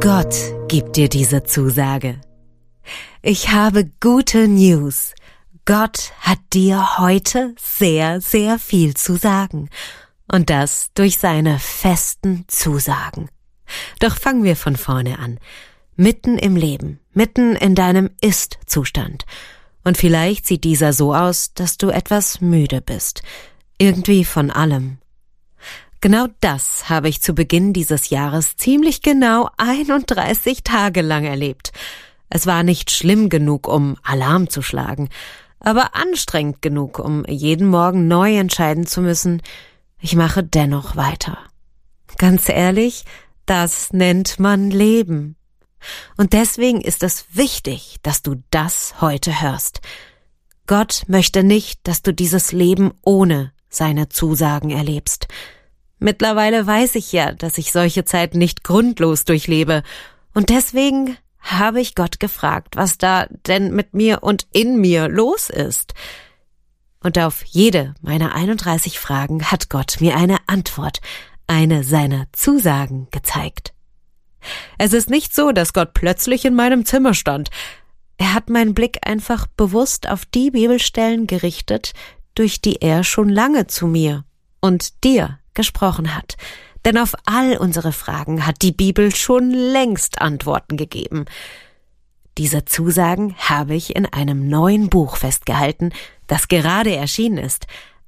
Gott gibt dir diese Zusage. Ich habe gute News. Gott hat dir heute sehr, sehr viel zu sagen. Und das durch seine festen Zusagen. Doch fangen wir von vorne an. Mitten im Leben, mitten in deinem Ist-Zustand. Und vielleicht sieht dieser so aus, dass du etwas müde bist. Irgendwie von allem. Genau das habe ich zu Beginn dieses Jahres ziemlich genau 31 Tage lang erlebt. Es war nicht schlimm genug, um Alarm zu schlagen, aber anstrengend genug, um jeden Morgen neu entscheiden zu müssen, ich mache dennoch weiter. Ganz ehrlich, das nennt man Leben. Und deswegen ist es wichtig, dass du das heute hörst. Gott möchte nicht, dass du dieses Leben ohne seine Zusagen erlebst. Mittlerweile weiß ich ja, dass ich solche Zeiten nicht grundlos durchlebe. Und deswegen habe ich Gott gefragt, was da denn mit mir und in mir los ist. Und auf jede meiner 31 Fragen hat Gott mir eine Antwort, eine seiner Zusagen gezeigt. Es ist nicht so, dass Gott plötzlich in meinem Zimmer stand. Er hat meinen Blick einfach bewusst auf die Bibelstellen gerichtet, durch die er schon lange zu mir und dir gesprochen hat. Denn auf all unsere Fragen hat die Bibel schon längst Antworten gegeben. Diese Zusagen habe ich in einem neuen Buch festgehalten, das gerade erschienen ist.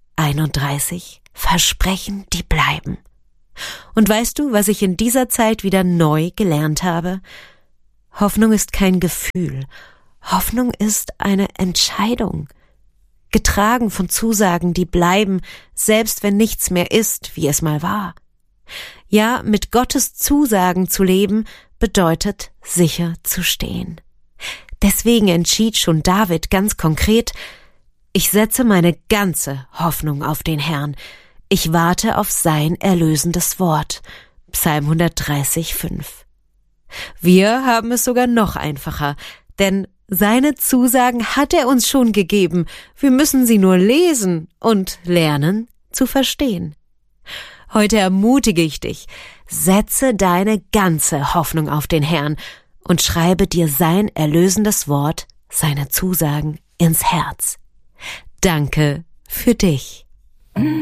31 Versprechen, die bleiben. Und weißt du, was ich in dieser Zeit wieder neu gelernt habe? Hoffnung ist kein Gefühl. Hoffnung ist eine Entscheidung. Getragen von Zusagen, die bleiben, selbst wenn nichts mehr ist, wie es mal war. Ja, mit Gottes Zusagen zu leben, bedeutet sicher zu stehen. Deswegen entschied schon David ganz konkret, ich setze meine ganze Hoffnung auf den Herrn. Ich warte auf sein erlösendes Wort. Psalm 130, 5. Wir haben es sogar noch einfacher, denn seine Zusagen hat er uns schon gegeben. Wir müssen sie nur lesen und lernen zu verstehen. Heute ermutige ich dich, setze deine ganze Hoffnung auf den Herrn und schreibe dir sein erlösendes Wort, seine Zusagen ins Herz. Danke für dich.